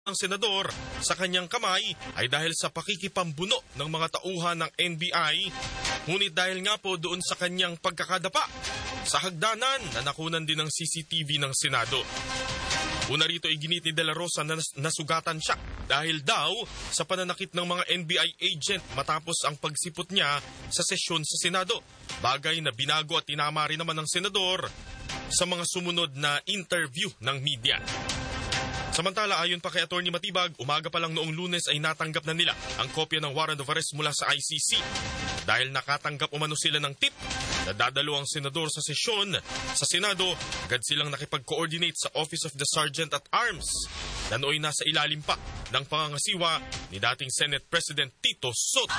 ng senador sa kanyang kamay ay dahil sa pakikipambuno ng mga tauhan ng NBI, ngunit dahil nga po doon sa kanyang pagkakadapa sa hagdanan na nakunan din ng CCTV ng Senado. Una rito ay ginit ni De La Rosa na nasugatan siya dahil daw sa pananakit ng mga NBI agent matapos ang pagsipot niya sa sesyon sa Senado. Bagay na binago at tinama rin naman ng senador sa mga sumunod na interview ng media. Samantala, ayon pa kay Atty. Matibag, umaga pa lang noong Lunes ay natanggap na nila ang kopya ng warrant of arrest mula sa ICC. Dahil nakatanggap umano sila ng tip na dadalo ang senador sa sesyon sa Senado, agad silang nakipag-coordinate sa Office of the Sergeant at Arms na nooy nasa ilalim pa ng pangangasiwa ni dating Senate President Tito Soto.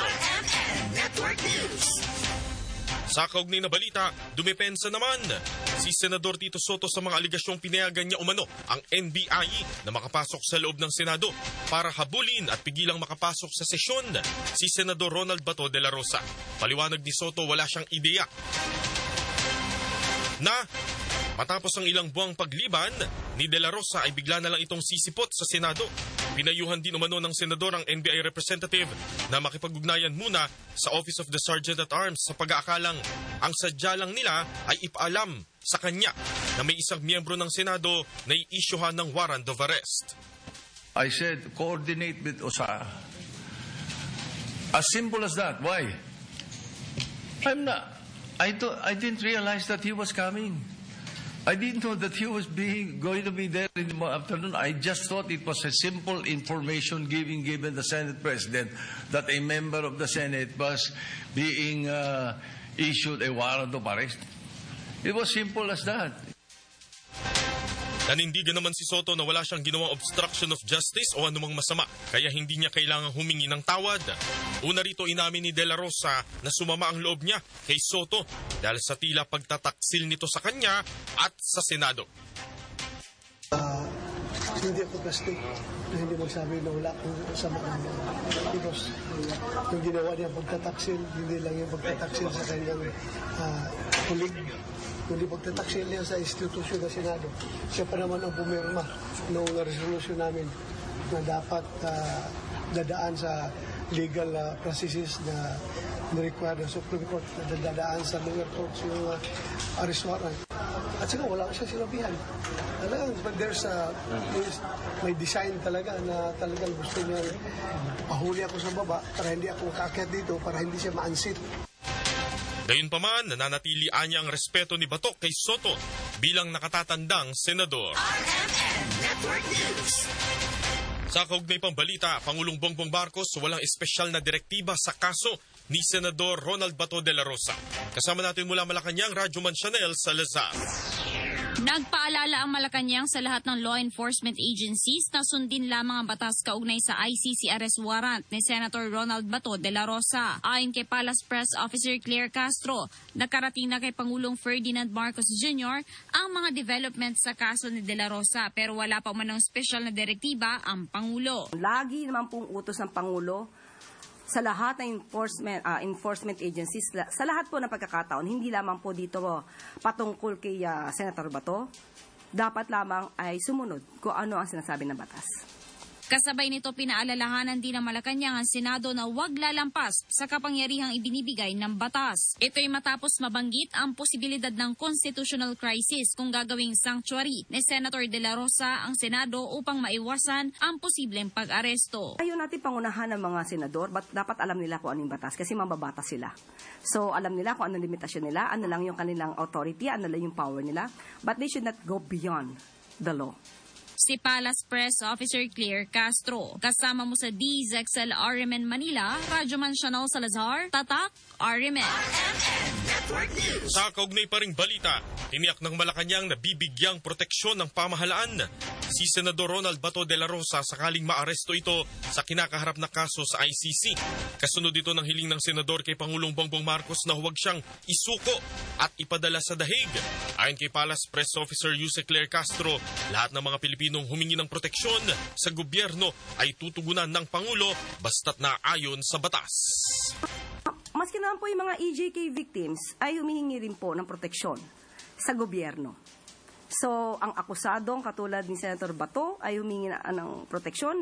Sa kaugnay na balita, dumepensa naman si Senador Tito Soto sa mga aligasyong pinayagan niya umano ang NBI na makapasok sa loob ng Senado para habulin at pigilang makapasok sa sesyon si Senador Ronald Bato de la Rosa. Paliwanag ni Soto, wala siyang ideya na matapos ang ilang buwang pagliban ni De La Rosa ay bigla na lang itong sisipot sa Senado. Pinayuhan din umano ng senador ang NBI representative na makipag-ugnayan muna sa Office of the Sergeant at Arms sa pag-aakalang ang sadya lang nila ay ipaalam sa kanya na may isang miyembro ng Senado na i-issuehan ng warrant of arrest. I said, coordinate with OSA. As simple as that. Why? I didn't realize that he was coming. I didn't know that he was going to be there in the afternoon. I just thought it was a simple information given the Senate President that a member of the Senate was being issued a warrant of arrest. It was simple as that. Nanindigan naman si Soto na wala siyang ginawang obstruction of justice o anumang masama, kaya hindi niya kailangang humingi ng tawad. Una rito, inamin ni De La Rosa na sumama ang loob niya kay Soto dahil sa tila pagtataksil nito sa kanya at sa Senado. Hindi ako plastic na hindi magsabi na wala kung sama namin. Because yung ginawa niya pagtataksil, hindi lang yung pagtataksil sa kanyang kulig, kundi pagtataksil niya sa institusyon na Senado. Siya pa naman ang pumirma noong resolution namin na dapat dadaan sa legal processes na required ng Supreme Court, na dadaan sa lower courts yung arrest warrant. At saka wala siya sinabihan. Talagang may design talaga na talagang gusto niya pahuli ako sa baba para hindi ako makaakyat dito, para hindi siya ma-unseat. Gayunpaman, nananatili niya ang respeto ni Bato kay Soto bilang nakatatandang senador. Sa kaugnay pang balita, Pangulong Bongbong Marcos walang espesyal na direktiba sa kaso ni Senador Ronald Bato de la Rosa. Kasama natin mula Malacanang, Radyoman Chanel Salazar. Nagpaalala ang Malacanang sa lahat ng law enforcement agencies na sundin lamang ang batas kaugnay sa ICC arrest warrant ni Senator Ronald Bato de la Rosa. Ayon kay Palace Press Officer Claire Castro, nakarating na kay Pangulong Ferdinand Marcos Jr. ang mga development sa kaso ni de la Rosa, pero wala pa umanong special na direktiba ang Pangulo. Lagi naman pong utos ng Pangulo sa lahat ng enforcement agencies, sa lahat po ng pagkakataon, hindi lamang po dito patungkol kay Senator Bato, dapat lamang ay sumunod kung ano ang sinasabi ng batas. Kasabay nito, pinaalalahanan din ng Malacanang ang Senado na huwag lalampas sa kapangyarihang ibinibigay ng batas. Ito'y matapos mabanggit ang posibilidad ng constitutional crisis kung gagawing sanctuary ni Senator De La Rosa ang Senado upang maiwasan ang posibleng pag-aresto. Ayaw natin pangunahan ng mga senador, dapat alam nila kung ano yung batas kasi mababatas sila. So alam nila kung ano limitasyon nila, ano lang yung kanilang authority, ano lang yung power nila, but they should not go beyond the law. Si Palace Press Officer Claire Castro. Kasama mo sa DZXL RMN Manila, Radyoman Chanel Salazar, Tatak, RMN. Sa kaugnay pa ring balita, tiniyak ng Malacanang na bibigyang proteksyon ng pamahalaan si Senador Ronald Bato de la Rosa sakaling maaresto ito sa kinakaharap na kaso sa ICC. Kasunod ito ng hiling ng Senador kay Pangulong Bongbong Marcos na huwag siyang isuko at ipadala sa dahig. Ayon kay Palace Press Officer Yuse Claire Castro, lahat ng mga Pilipinong humingi ng proteksyon sa gobyerno ay tutugunan ng Pangulo basta't naayon sa batas. Maski naman po yung mga EJK victims ay humihingi rin po ng proteksyon sa gobyerno. So, ang akusadong katulad ni Senator Bato ay humingi na ng proteksyon